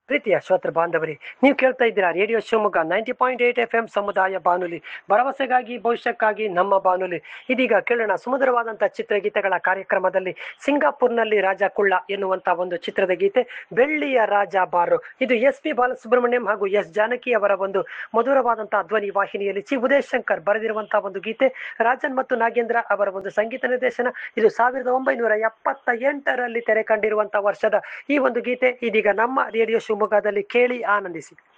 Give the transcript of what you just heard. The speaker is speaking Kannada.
ಪ್ರೀತಿಯ ಶ್ರೋತೃ ಬಾಂಧವರೇ, ನೀವು ಕೇಳ್ತಾ ಇದ್ದೀರಾ ರೇಡಿಯೋ ಶಿವಮೊಗ್ಗ 90.8 FM ಸಮುದಾಯ ಬಾನುಲಿ, ಭರವಸೆಗಾಗಿ ಭವಿಷ್ಯಕ್ಕಾಗಿ ನಮ್ಮ ಬಾನುಲಿ. ಇದೀಗ ಕೇಳೋಣ ಸುಮಧುರವಾದಂತಹ ಚಿತ್ರಗೀತೆಗಳ ಕಾರ್ಯಕ್ರಮದಲ್ಲಿ ಸಿಂಗಾಪುರ್ನಲ್ಲಿ ರಾಜ ಕುಳ್ಳ ಎನ್ನುವಂತಹ ಒಂದು ಚಿತ್ರದ ಗೀತೆ, ಬೆಳ್ಳಿಯ ರಾಜ ಬಾರು. ಇದು SP ಬಾಲಸುಬ್ರಹ್ಮಣ್ಯಂ ಹಾಗೂ ಜಾನಕಿ ಅವರ ಒಂದು ಮಧುರವಾದಂತಹ ಧ್ವನಿ ವಾಹಿನಿಯಲ್ಲಿ ಉದಯ್ ಶಂಕರ್ ಬರೆದಿರುವಂತಹ ಒಂದು ಗೀತೆ, ರಾಜನ್ ಮತ್ತು ನಾಗೇಂದ್ರ ಅವರ ಒಂದು ಸಂಗೀತ ನಿರ್ದೇಶನ. ಇದು 1978ರಲ್ಲಿ ತೆರೆ ಕಂಡಿರುವಂತಹ ವರ್ಷದ ಈ ಒಂದು ಗೀತೆ ಇದೀಗ ನಮ್ಮ ರೇಡಿಯೋ ಶಿವಮೊಗ್ಗದಲ್ಲಿ ಕೇಳಿ ಆನಂದಿಸಿ.